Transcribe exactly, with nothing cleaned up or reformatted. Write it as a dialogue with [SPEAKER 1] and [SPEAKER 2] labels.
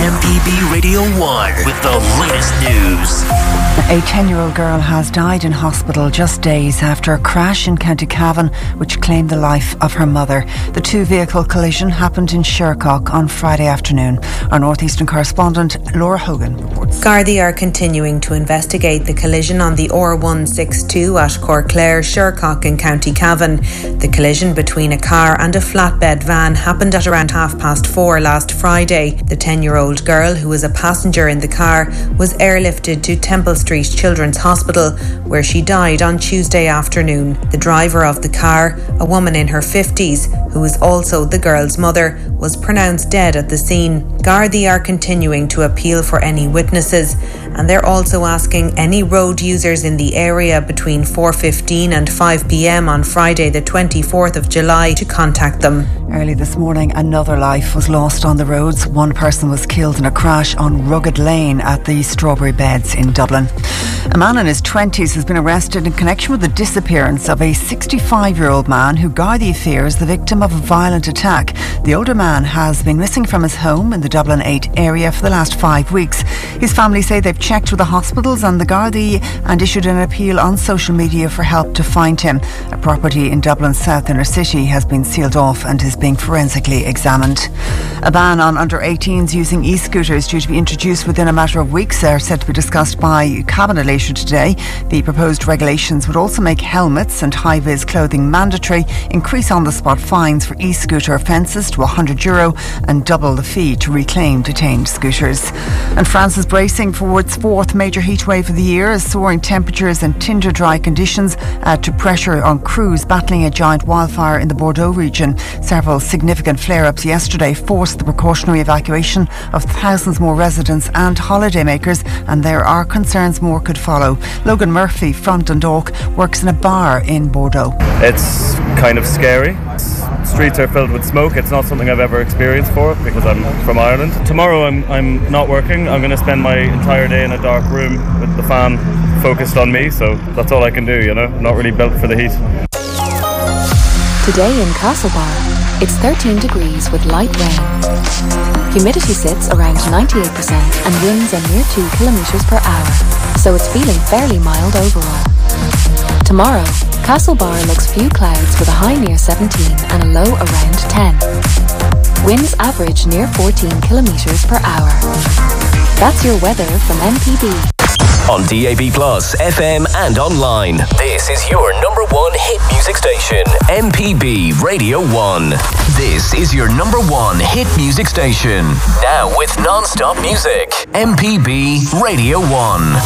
[SPEAKER 1] M P B Radio one with the latest news.
[SPEAKER 2] A ten-year-old girl has died in hospital just days after a crash in County Cavan which claimed the life of her mother. The two-vehicle collision happened in Shercock on Friday afternoon. Our northeastern correspondent Laura Hogan reports.
[SPEAKER 3] Gardaí are continuing to investigate the collision on the R one sixty-two at Corclair, Shercock in County Cavan. The collision between a car and a flatbed van happened at around half past four last Friday. The ten-year-old girl, who was a passenger in the car, was airlifted to Temple Street Children's Hospital, where she died on Tuesday afternoon. The driver of the car, a woman in her fifties, who is also the girl's mother, was pronounced dead at the scene. Gardaí are continuing to appeal for any witnesses, and they're also asking any road users in the area between four fifteen and five p.m. on Friday the twenty-fourth of July to contact them.
[SPEAKER 2] Early this morning, another life was lost on the roads. One person was killed in a crash on Rugged Lane at the Strawberry Beds in Dublin. A man in his twenties has been arrested in connection with the disappearance of a sixty-five-year-old man who Gardaí fears the victim of a violent attack. The older man has been missing from his home in the Dublin eight area for the last five weeks. His family say they've checked with the hospitals and the Gardaí and issued an appeal on social media for help to find him. A property in Dublin's south inner city has been sealed off and is being forensically examined. A ban on under eighteens using e-scooters due to be introduced within a matter of weeks are said to be discussed by Cabinet later today. The proposed regulations would also make helmets and high-vis clothing mandatory, increase on-the-spot fines for e-scooter offences to one hundred euro and double the fee to reclaim detained scooters. And France is bracing for its fourth major heatwave of the year as soaring temperatures and tinder-dry conditions add to pressure on crews battling a giant wildfire in the Bordeaux region. Several significant flare-ups yesterday forced the precautionary evacuation of thousands more residents and holidaymakers, and there are concerns more could follow. Logan Murphy from Dundalk works in a bar in Bordeaux.
[SPEAKER 4] It's kind of scary. Streets are filled with smoke. It's not something I've ever experienced before because I'm from Ireland. Tomorrow I'm I'm not working. I'm going to spend my entire day in a dark room with the fan focused on me, so that's all I can do, you know. Not really built for the heat.
[SPEAKER 5] Today in Castlebar, it's thirteen degrees with light rain. Humidity sits around ninety-eight percent and winds are near two kilometres per hour, so it's feeling fairly mild overall. Tomorrow, Castlebar looks few clouds with a high near seventeen and a low around ten. Winds average near fourteen kilometres per hour. That's your weather from M P B.
[SPEAKER 1] On D A B Plus, F M and online. This is your number one hit music station, M P B Radio one. This is your number one hit music station. Now with non-stop music, M P B Radio one.